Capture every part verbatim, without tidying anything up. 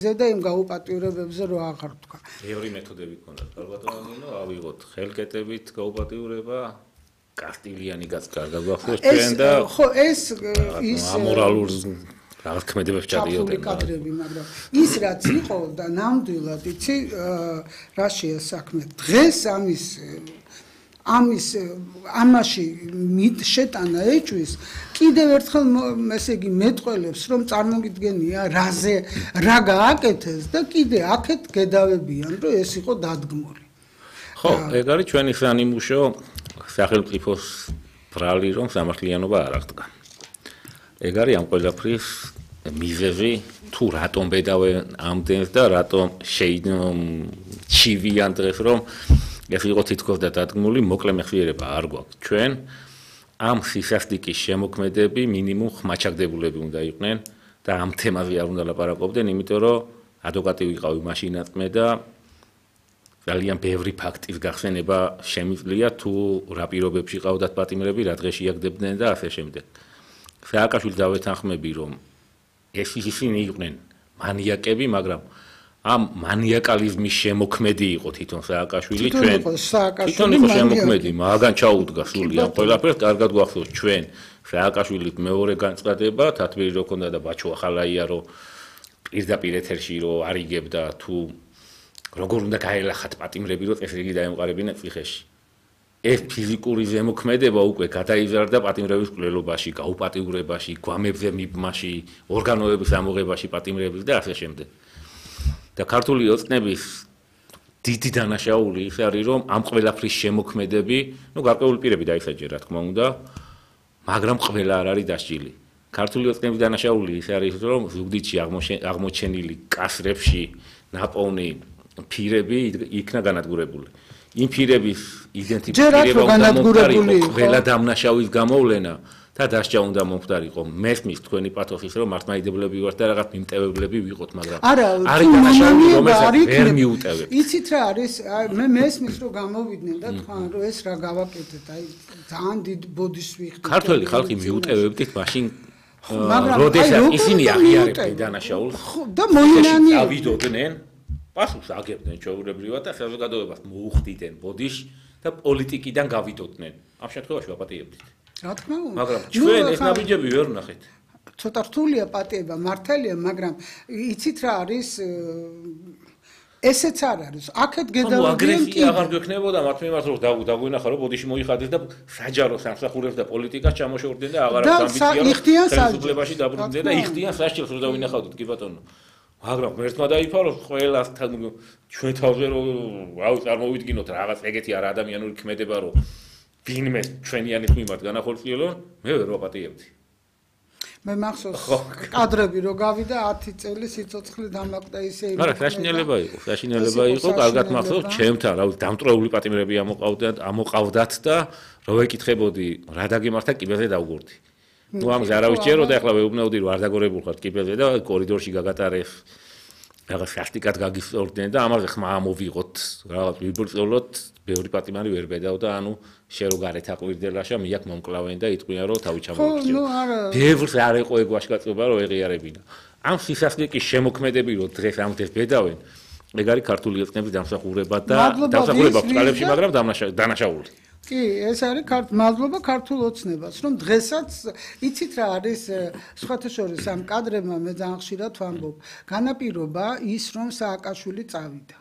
ზედა იმ გაუპატიურებებზე რო აღარ თქვა. ბევრი მეთოდები ქონდა. ალბათ ნინო ავიღოთ ხელკეტებით გაუპატიურება, კასტილიანი გასკარგა გვახსოვს ჩვენ და ხო ეს ის ამორალურ რაღაც ქმედებებს ჩადიოდნენ. კადრები, მაგრამ ის რაც იყო და ნამდვილად იცი რა შეა საქმე. დღეს ამის ამის ამაში შეტანა ეჭვის კიდევ ერთხელ ესე იგი მეტყველებს რომ წარმოგიდგენია რაზე რა გააკეთეს და კიდე აქეთ გედავებიან რომ ეს იყო დადგმული. ხო, ეგ არის ჩვენი სანიმუშო სახელმწიფოს ბრალი რომ სამართლიანობა არ აღდგა. ეგ არის ამ ყველაფრის მიზეზი თუ რატომ ბედავენ ამდენს და რატომ შეიჩივიან დღეს რომ ეს იყო თითქოს და დადგმული მოკლე მეხსიერება არ გვაქვს ჩვენ ამ სისასტიკის შემოქმედები მინიმუმ ხმაჩაგდებულები უნდა იყვნენ და ამ თემაზე არ უნდა ლაპარაკობდნენ იმიტომ რომ ადვოკატი ვიყავი მაშინათმე და ძალიან ბევრი ფაქტის გახსენება შემიძლია თუ რა პირობებში ყავდათ პატიმრები რა დღეში იაგდებდნენ და ასე შემდეგ სააკაშვილს დავეთანხმები რომ ეს ისინი იყვნენ მანიაკები მაგრამ ამ მანიაკალიზმის შემოქმედი იყო თვითონ სააკაშვილი ჩვენ თვითონ იყო შემოქმედი მაგან ჩაუდგა სული ამ ყველაფერს კარგად გვახსოვს ჩვენ სააკაშვილით მეორე განწყადება თათბირი რო ქონდა და ბაჩო ახალაია რო პირდაპირ ეთერში რო არიგებდა თუ როგორ უნდა გაელახათ პატიმრები რო წესრიგი დაემყარებინა ციხეში ეს ფიზიკური ზემოქმედება უკვე გადაიზარდა პატიმრების კვლელობაში გაუპატიურებაში გვამებზე მიბმაში ორგანოების ამოღებაში პატიმრების და ასე შემდეგ და ქართული ოცნების დიდი დანაშაული ის არის რომ ამ ყველაფრის შემოქმედები, ну გარკვეული პირები დაისაჯა რა თქმა უნდა, მაგრამ ყველა არ არის დასჯილი. ქართული ოცნების დანაშაული ის არის რომ ზუგდიდში აღმოჩენილი კასრებში ნაპოვნი ფირები იქნა განადგურებული. იმ ფირების იდენტიფიცირება უნდა მომხდარიყო ყველა დამნაშავის გამოვლენა და დასჯა უნდა მომხდარიყო. მესმის თქვენი პათოსის რომ მართლმადიდებლები ვართ და რაღაც მიმტევებლები ვიყოთ, მაგრამ არის დანაშაული რომელსაც ვერ მიუტევებთ. იცით რა არის? მე მესმის რომ გამოვიდნენ და თქვენ რომ ეს რა გავაკეთეთ, აი ძალიან დიდ ბოდიშს ვიხდით. ქართველი ხალხი მიუტევებდით მაშინ როდესაც ისინი აღიარებდნენ დანაშაულს და მოინანიებდნენ. დავიდოდნენ პასუხს აგებდნენ ჩვეულებრივად და საზოგადოებას მოუხდიდნენ ბოდიშს და პოლიტიკიდან გავიდოდნენ. ამ შემთხვევაში ვაპატიებდით. რა თქმა უნდა. მაგრამ ჩვენ ეს ნაბიჯები ვერ ვნახეთ. ცოტა რთულია პატიება, მართალია, მაგრამ იცით რა არის ესეც არ არის. აქეთ გედავდნენ აგრესია აღარ გვექნებოდა მათ მიმართ რომ დაგვინახა რომ ბოდიში მოიხადეს და საჯარო სამსახურებს და პოლიტიკას ჩამოშორდნენ და აღარ აქვს ამბიცია რომ ხელისუფლებაში დაბრუნდნენ და იხდიან სასჯელს რომ დავინახავდით კი ბატონო. მაგრამ ერთმა დაიფარო ყველას ჩვენ თავზე რომ რავი წარმოვიდგინოთ რაღაც ეგეთი არ ადამიანური ქმედება რომ ვინმე ჩვენიანის მიმართ განახორციელონ, მე ვერ ვაპატიებდი. მე მახსოვს კადრები რო გავიდა ათი წელი სიცოცხლე დამაკვდა ისე იმ. არა, საშინელება იყო, საშინელება იყო, კარგად მახსოვს, ჩემთან რავი დამტრეული პატიმრები ამოყავდათ, ამოყავდათ და რო ვეკითხებოდი რა დაგემართა კიბეზე დავგურდი. ნუ ამაზე არავის ჯეროდა, ახლა ვეუბნეოდი რომ არ დაგორებულ ხართ კიბეზე და კორიდორში გაგატარეს რაღაც სასტიკად გაგისწორდნენ და ამაზე ხმა ამოვიღოთ, რაღაც ვიბრძოლოთ, ბევრი პატიმარი ვერ ბედავდა, ანუ შე რო გარეთ აყვირდელაშა, მიაკ მომკლავენ და იტყვიან რომ თავი ჩამოიქცევ. ბევრს არ იყო ეგ ვაშკაცობა რომ ეღიარებინა. ამ სისასტიკის შემოქმედები რომ დღეს ამდენს ბედავენ, ეგ არის ქართული ოცნების დამსახურება და დამსახურება ბრალებში, მაგრამ დანაშაული. კი, ეს არის მადლობა ქართულ ოცნებას, რომ დღესაც იცით რა არის სხვათა შორის ამ კადრებმა მე ძალიან ხშირად ვამბობ, განაპირობა ის რომ სააკაშვილი წავიდა.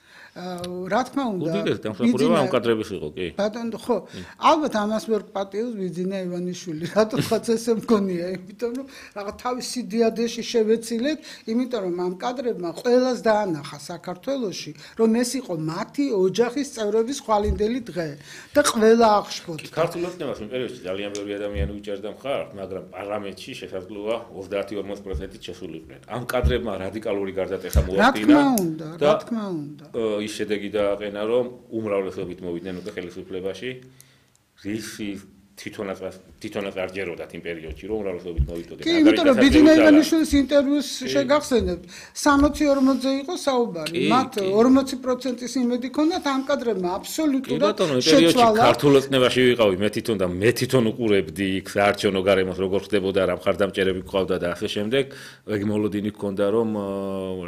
რა თქმა უნდა უდიდეს დამსახურება ამ კადრების იყო კი ბატონო ხო ალბათ ამას ვერ პატიოს ვიძინა ივანიშვილი რატომღაც ესე მგონია იმიტომ რომ რაღაც თავისი დიადეში შევეცილეთ იმიტომ რომ ამ კადრებმა ყველას დაანახა საქართველოში რომ ეს იყო მათი ოჯახის წევრების ხვალინდელი დღე და ყველა აღშფოთდა ქართულ ოცნებას იმ პერიოდში ძალიან ბევრი ადამიანი უჭერდა მხარს მაგრამ პარლამენტში შესაძლოა ოცდაათი ორმოცი პროცენტით შესულიყვნენ ამ კადრებმა რადიკალური გარდატეხა მოახდინა რა თქმა უნდა რა თქმა უნდა ის შედეგი დააყენა რომ უმრავლესობით მოვიდნენ უკვე ხელისუფლებაში რისი თვითონაც თვითონაც არ ჯეროდათ იმ პერიოდში რომ უმრავლესობით მოვიდოდნენ კი იმიტომ რომ ბიძინა ივანიშვილის ინტერვიუს შეგახსენებთ სამოცი ორმოცზე იყო საუბარი მათ ორმოცი პროცენტის იმედი ქონდათ ამ კადრებმა აბსოლუტურად შეცვალა ქართულ ოცნებაში ვიყავი მე თვითონ და მე თვითონ უყურებდი იქ საარჩევნო გარემოს როგორ ხდებოდა რა მხარდამჭერები გყავდა და ასე შემდეგ ეგ მოლოდინი გქონდა რომ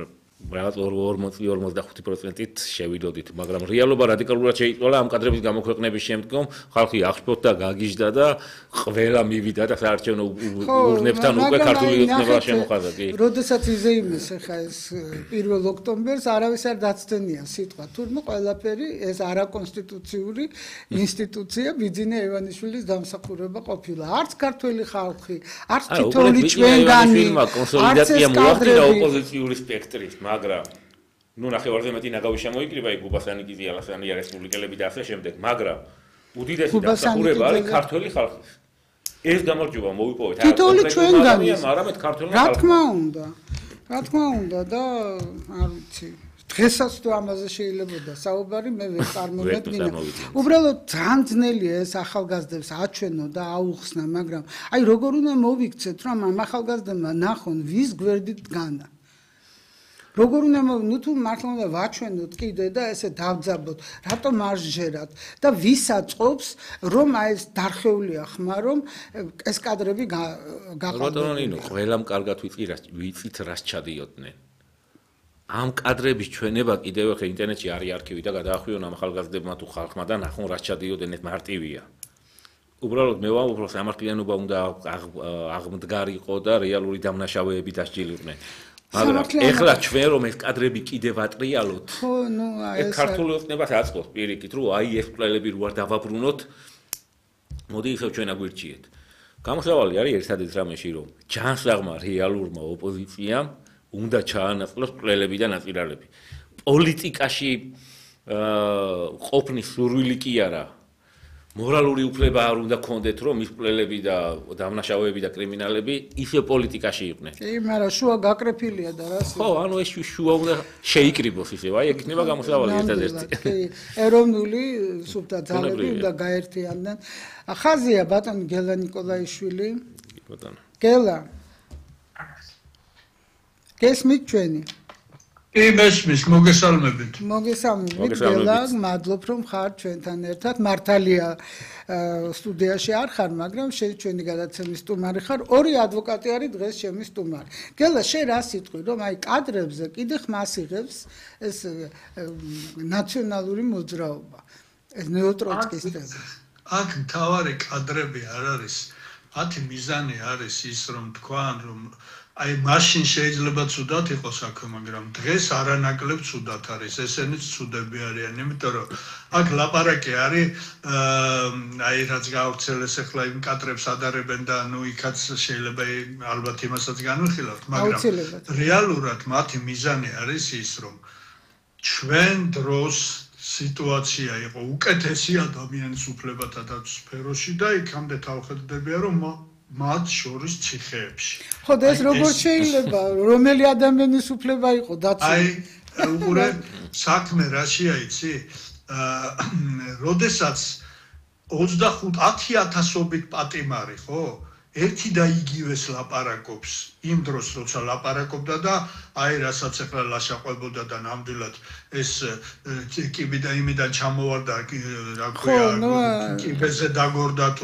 რაღაც ორმოცი ორმოცდახუთი პროცენტით შევიდოდით, მაგრამ რეალობა რადიკალურად შეიცვალა ამ კადრების გამოქვეყნების შემდგომ, ხალხი აღშფოთდა, გაგიჟდა და ყველა მივიდა და საარჩევნო ურნებთან უკვე ქართული ოცნება შემოხაზა, კი. როდესაც იზეიმეს ახლა ეს პირველ ოქტომბერს არავის არ დაცდენია სიტყვა, თურმე ყველაფერი ეს არაკონსტიტუციური ინსტიტუცია ბიძინა ივანიშვილის დამსახურება ყოფილა. არც ქართველი ხალხი, არც თითოეული ჩვენგანი, კონსოლიდაცია მოახდინა ოპოზიციური სპექტრის, მაგრამ ნუ ნახევარზე მეტი ნაგავი შემოიკრიბა იქ გუბასანი კი ზიალასანია რესპუბლიკელები და ასე შემდეგ, მაგრამ უდიდესი დამსახურება არის ქართველი ხალხის. ეს გამარჯვება მოვიპოვეთ არა თითოეული ჩვენგანი, არამედ ქართველი ხალხი. რა თქმა უნდა, რა თქმა უნდა და არ ვიცი დღესაც თუ ამაზე შეიძლება საუბარი მე ვერ წარმოვიდგინე. უბრალოდ ძალიან ძნელია ეს ახალგაზრდებს აჩვენო და აუხსნა, მაგრამ აი როგორ უნდა მოვიქცეთ, რომ ამ ახალგაზრდებმა ნახონ ვის გვერდით დგანა. როგორ უნდა ნუ თუ მართლა უნდა ვაჩვენოთ კიდე და ესე დავძაბოთ, რატომ არ ჟერათ და ვის აწყობს, რომ აი ეს დარხეულია ხმა, რომ ეს კადრები გაყალბებიან. რატომ ყველამ კარგად ვიცით რას ჩადიოდნენ. ამ კადრების ჩვენება კიდევ ახლა ინტერნეტში არის არქივი და გადაახვიონ ამ ახალგაზრდებმა თუ ხალხმა და ნახონ რას ჩადიოდნენ, ეს მარტივია. უბრალოდ მე ვამბობ, რომ სამართლიანობა უნდა აღმდგარიყო და რეალური დამნაშავეები დასჯილიყვნენ. მაგრამ ეხლა ჩვენ რომ ეს კადრები კიდევ ატრიალოთ, ხო, ნუ აი ეს ქართული ოცნებას აწყობს პირიქით, რომ აი ეს მკვლელები რო არ დავაბრუნოთ, მოდი ისევ ჩვენ აგვირჩიეთ. გამოსავალი არის ერთადერთი რამეში, რომ ჯანსაღმა რეალურმა ოპოზიციამ უნდა ჩაანაცვლოს მკვლელები და ნაწილარები. პოლიტიკაში ყოფნის სურვილი კი არა. მორალური უფლება არ უნდა კონდეთ, რომ ის მკვლელები და დამნაშავეები და კრიმინალები ისე პოლიტიკაში იყვნენ. კი, მაგრამ შუა გაკრეფილია და რას. ხო, ანუ ეს შუა უნდა შეიკრიბოს ისევ, აი ეგ იქნება გამოსავალი ერთადერთი. კი, ეროვნული სუფთა ძალები უნდა გაერთიანდნენ. ხაზია ბატონი გელა ნიკოლაიშვილი. ბატონო. გელა. გესმით ჩვენი? კი, მესმის, მოგესალმებით. მოგესალმებით, გელა, მადლობ რომ ხარ ჩვენთან ერთად. მართალია სტუდიაში არ ხარ, მაგრამ შენ ჩვენი გადაცემის სტუმარი ხარ. ორი ადვოკატი არის დღეს ჩემი სტუმარი. გელა, შენ რა სიტყვი, რომ აი კადრებზე კიდე ხმას იღებს ეს ნაციონალური მოძრაობა. ეს ნეოტროცკისტები. აქ მთავარი კადრები არ არის. მათი მიზანი არის ის, რომ თქვან, რომ აი მაშინ შეიძლება ცუდად იყოს აქვე, მაგრამ დღეს არანაკლებ ცუდად არის. ესენიც ცუდები არიან, იმიტომ რომ აქ ლაპარაკი არის აი რაც გავრცელეს ახლა იმ კადრებს ადარებენ და ნუ იქაც შეიძლება ალბათ იმასაც განვიხილავთ, მაგრამ რეალურად მათი მიზანი არის ის, რომ ჩვენ დროს სიტუაცია იყო უკეთესი ადამიანის უფლებათა დაცვის სფეროში და იქამდე თავხედდებია, რომ მათ შორის ციხეებში. ხო, და ეს როგორ შეიძლება, რომელი ადამიანის უფლება იყო დაცული? აი, უყურე, საქმე რაშია იცი? აა, როდესაც ოცდახუთ ათი ათასობით პატიმარი, ხო? ერთი და იგივეს ლაპარაკობს იმ დროს, როცა ლაპარაკობდა და აი რასაც ახლა ლაშაყვებოდა და ნამდვილად ეს კიბი და იმიდან ჩამოვარდა, რა ქვია, კიბეზე დაგორდა თუ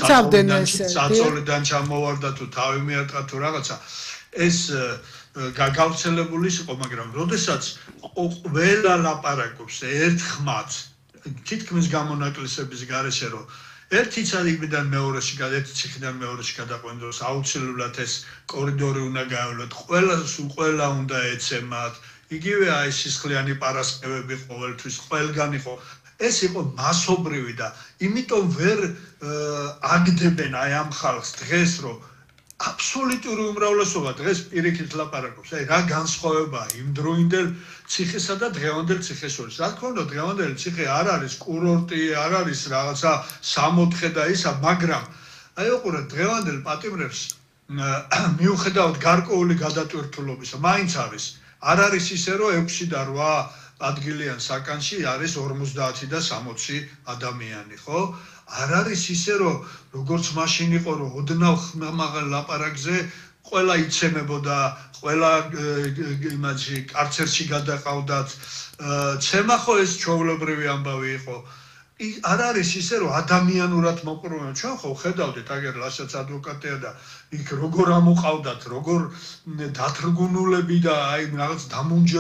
საწოლიდან ჩამოვარდა თუ თავი მიატყა თუ რაღაცა. ეს გავრცელებული იყო, მაგრამ როდესაც ყველა ლაპარაკობს ერთხმაც, თითქმის გამონაკლისების გარეშე, რომ ერთი ციხიდან მეორეში გადა, ერთი ციხიდან მეორეში გადაყვენდოს, აუცილებლად ეს კორიდორი უნდა გაევლოთ, ყველას ყველა უნდა ეცემათ. იგივე აი სისხლიანი პარასკევები ყოველთვის ყველგან იყო. ეს იყო მასობრივი და იმიტომ ვერ აგდებენ აი ამ ხალხს დღეს, რომ აბსოლუტური უმრავლესობა დღეს პირიქით ლაპარაკობს. აი რა განსხვავებაა იმ დროინდელ ციხესა და დღევანდელ ციხეს შორის. რა თქმა უნდა, დღევანდელი ციხე არ არის კურორტი, არ არის რაღაცა სამოთხე და ისა, მაგრამ აი უყურე დღევანდელ პატიმრებს მიუხედავად გარკვეული გადატვირთულობისა, მაინც არის. არ არის ისე, რომ ექვსი და რვა ადგილიან საკანში არის ორმოცდაათი და სამოცი ადამიანი, ხო? არ არის ისე, რომ როგორც მაშინ იყო, რომ ოდნავ ხმამაღალ ლაპარაკზე ყველა იცემებოდა, ყველა იმაში კარცერში გადაყავდათ. ცემა ხო ეს ჩვეულებრივი ამბავი იყო. არ არის ისე, რომ ადამიანურად მოპრობენ. ჩვენ ხო ხედავდით, აგერ რასაც ადვოკატია და იქ როგორ ამოყავდათ, როგორ დათრგუნულები და აი რაღაც დამუნჯე